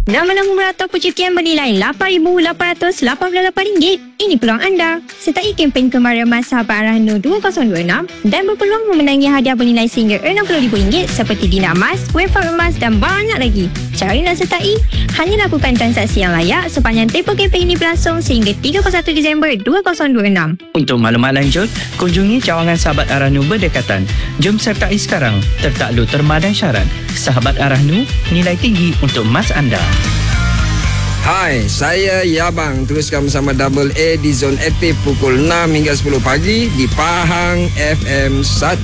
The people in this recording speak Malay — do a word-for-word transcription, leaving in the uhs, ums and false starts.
Nama-nama merata percutian bernilai lapan ribu lapan ratus lapan puluh lapan ringgit. Ini peluang anda. Sertai kempen kemarin Mas Sahabat Arahnu dua ribu dua puluh enam dan berpeluang memenangi hadiah bernilai sehingga enam puluh ribu ringgit seperti dinar emas, wefak emas dan banyak lagi. Cara nak sertai? Hanya lakukan transaksi yang layak sepanjang tempoh kempen ini berlangsung sehingga tiga puluh satu Disember dua ribu dua puluh enam. Untuk maklumat lanjut, kunjungi cawangan Sahabat Arahnu berdekatan. Jom sertai sekarang. Tertakluk terma dan syarat. Sahabat Arahnu, nilai tinggi untuk emas anda. Hai, saya Yabang. Teruskan bersama Double A di Zone Aktif pukul enam hingga sepuluh pagi di Pahang F M seratus